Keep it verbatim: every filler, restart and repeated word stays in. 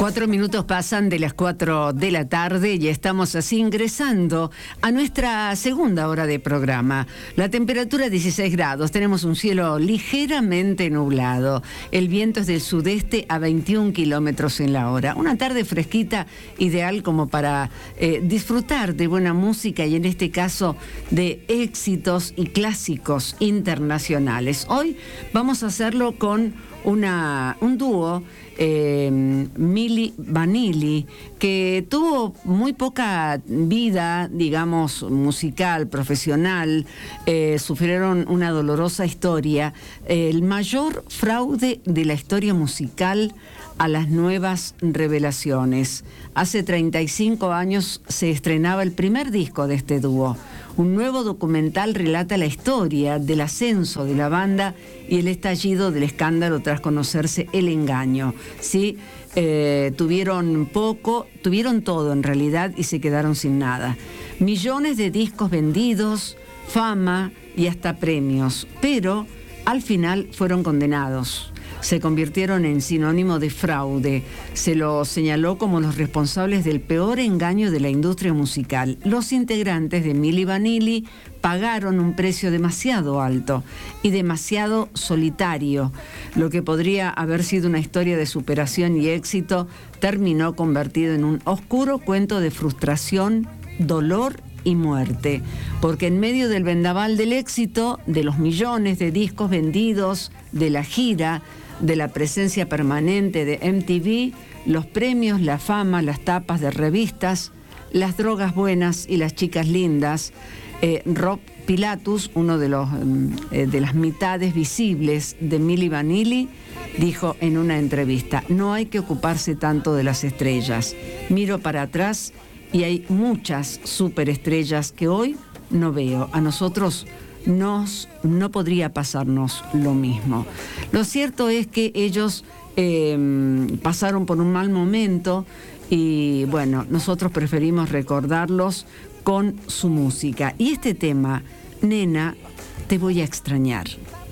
Cuatro minutos pasan de las cuatro de la tarde y estamos así ingresando a nuestra segunda hora de programa. La temperatura dieciséis grados, tenemos un cielo ligeramente nublado. El viento es del sudeste a veintiún kilómetros en la hora. Una tarde fresquita, ideal como para eh, disfrutar de buena música y en este caso de éxitos y clásicos internacionales. Hoy vamos a hacerlo con una, un dúo. Eh, Milli Vanilli, que tuvo muy poca vida, digamos, musical, profesional, eh, sufrieron una dolorosa historia, eh, el mayor fraude de la historia musical a las nuevas revelaciones. Hace treinta y cinco años se estrenaba el primer disco de este dúo. Un nuevo documental relata la historia del ascenso de la banda y el estallido del escándalo tras conocerse el engaño. Sí, eh, tuvieron poco, tuvieron todo en realidad y se quedaron sin nada. Millones de discos vendidos, fama y hasta premios, pero al final fueron condenados. Se convirtieron en sinónimo de fraude. Se los señaló como los responsables del peor engaño de la industria musical. Los integrantes de Milli Vanilli pagaron un precio demasiado alto y demasiado solitario. Lo que podría haber sido una historia de superación y éxito terminó convertido en un oscuro cuento de frustración, dolor y muerte. Porque en medio del vendaval del éxito, de los millones de discos vendidos, de la gira, de la presencia permanente de M T V, los premios, la fama, las tapas de revistas, las drogas buenas y las chicas lindas, eh, Rob Pilatus, uno de, los, eh, de las mitades visibles de Milli Vanilli, dijo en una entrevista: no hay que ocuparse tanto de las estrellas. Miro para atrás y hay muchas superestrellas que hoy no veo. A nosotros Nos, no podría pasarnos lo mismo. Lo cierto es que ellos eh, pasaron por un mal momento y bueno, nosotros preferimos recordarlos con su música. Y este tema, Nena, te voy a extrañar.